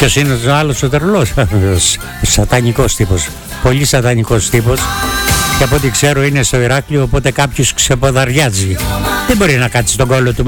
Ποιος είναι ο άλλος ο τρελός? Σατανικός τύπος. Πολύ σατανικός τύπος. Και από ό,τι ξέρω είναι στο Ηράκλειο, οπότε κάποιος ξεποδαριάζει. Δεν μπορεί να κάτσει στον κόλλο του